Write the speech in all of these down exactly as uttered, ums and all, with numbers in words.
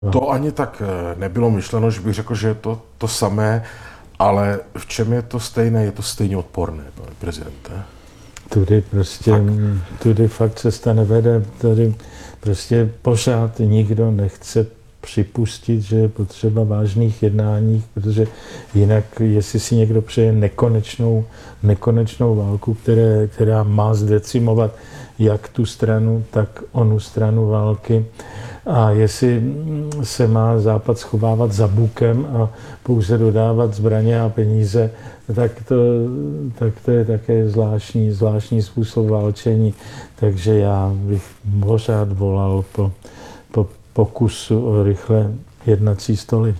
To ani tak nebylo myšleno, že bych řekl, že je to to samé, ale v čem je to stejné? Je to stejně odporné, pane prezidente? Tudy prostě, tak. tudy fakt cesta nevede, tady prostě pořád nikdo nechce připustit, že je potřeba vážných jednání, protože jinak, jestli si někdo přeje nekonečnou, nekonečnou válku, které, která má zdecimovat jak tu stranu, tak onu stranu války, a jestli se má Západ schovávat za bukem a pouze dodávat zbraně a peníze, tak to, tak to je také zvláštní, zvláštní způsob válčení. Takže já bych pořád volal po, po pokusu o rychlé jednací stoly.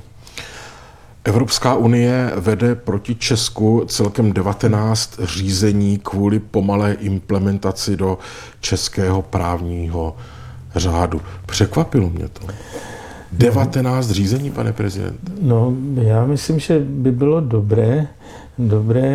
Evropská unie vede proti Česku celkem devatenáct řízení kvůli pomalé implementaci do českého právního řádu. Překvapilo mě to. devatenáct řízení, pane prezidente. No, já myslím, že by bylo dobré, dobré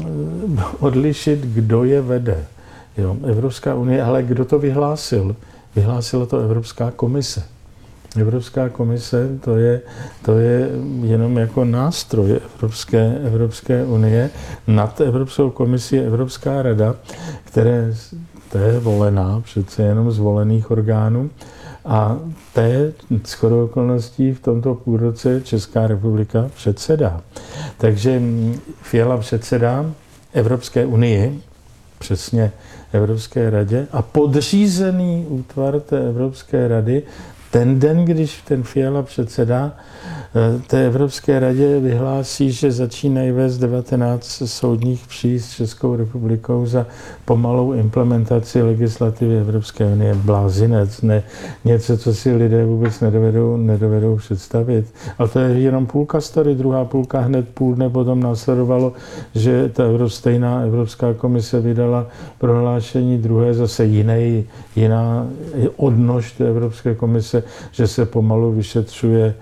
odlišit, kdo je vede. Jo, Evropská unie, ale kdo to vyhlásil? Vyhlásila to Evropská komise. Evropská komise, to je, to je jenom jako nástroj Evropské, Evropské unie. Nad Evropskou komisí je Evropská rada, které to je volená, přece jenom z volených orgánů. A té shodou okolností v tomto půlroce Česká republika předsedá. Takže Fiala předsedá Evropské unii, přesně Evropské radě, a podřízený útvar té Evropské rady ten den, když ten Fiala předsedá té Evropské radě, vyhlásí, že začínají vést devatenáct soudních pří s Českou republikou za pomalou implementaci legislativy Evropské unie. Blázinec, ne, něco, co si lidé vůbec nedovedou, nedovedou představit. Ale to je jenom půlka story, druhá půlka hned půl dne potom následovalo, že ta stejná Evropská komise vydala prohlášení, druhé zase jiné, jiná odnož té Evropské komise, že se pomalu vyšetřuje,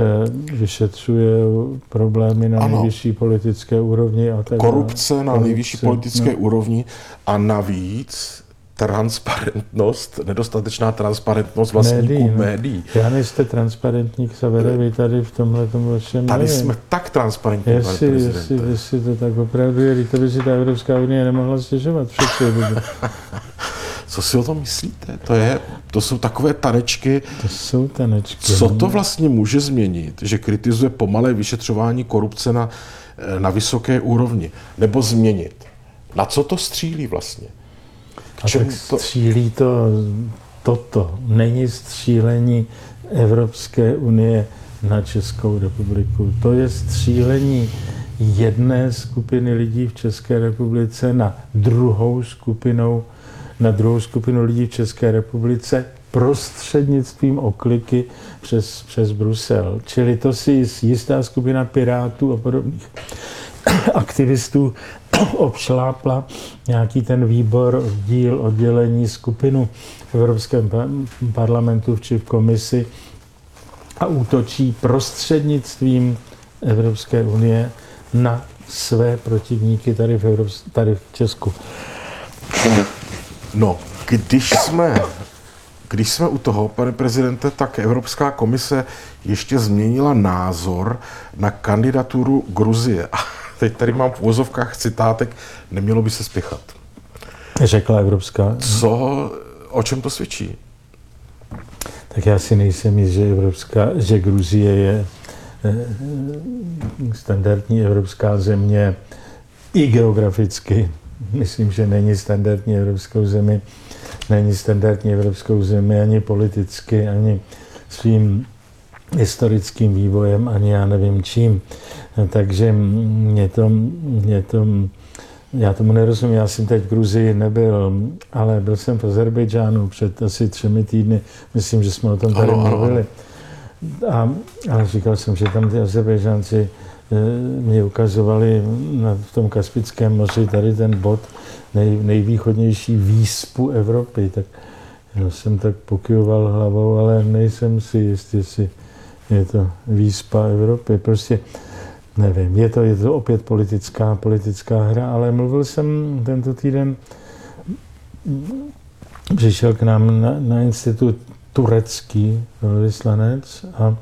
vyšetřuje problémy na ano. nejvyšší politické úrovni. A tak korupce na korupce, nejvyšší politické no. úrovni a navíc transparentnost, nedostatečná transparentnost vlastníků médií. médií. Já nejste transparentní, Xavere, vy tady v tomhle tomu vašem Tady nevím. Jsme tak transparentní, jestli, pane prezidente. Jestli, jestli to tak opravdu je, to by si ta Evropská unie nemohla stěžovat. Co si o tom myslíte? To, je, to jsou takové tanečky. To jsou tanečky. Co to vlastně může změnit, že kritizuje pomalé vyšetřování korupce na, na vysoké úrovni? Nebo změnit? Na co to střílí vlastně? A tak to... střílí to toto. Není střílení Evropské unie na Českou republiku. To je střílení jedné skupiny lidí v České republice na druhou skupinou na druhou skupinu lidí v České republice prostřednictvím okliky přes, přes Brusel. Čili to si jistá skupina pirátů a podobných aktivistů obšlápla nějaký ten výbor, díl, oddělení, skupinu v Evropském parlamentu či v komisi a útočí prostřednictvím Evropské unie na své protivníky tady v, Evrop- tady v Česku. No, když jsme, když jsme u toho, pane prezidente, tak Evropská komise ještě změnila názor na kandidaturu Gruzie. A teď tady mám v uvozovkách citátek, nemělo by se spěchat. Řekla Evropská. Co, o čem to svědčí? Tak já si nejsem jist, že, Evropská, že Gruzie je standardní evropská země i geograficky. Myslím, že není standardní evropskou zemi, není standardní evropskou zemi ani politicky, ani svým historickým vývojem, ani já nevím čím. Takže mě to, mě to, já tomu nerozumím, já jsem teď v Gruzii nebyl, ale byl jsem v Azerbejdžánu před asi třemi týdny, myslím, že jsme o tom tady ano, mluvili. A, a říkal jsem, že tam ty Azerbejdžánci mě ukazovali na, v tom Kaspickém moři tady ten bod nej, nejvýchodnější výspu Evropy. Tak já jsem tak pokyvoval hlavou, ale nejsem si jist, jestli je to výspa Evropy. Prostě nevím, je to, je to opět politická, politická hra, ale mluvil jsem tento týden, přišel k nám na, na institut turecký velvyslanec a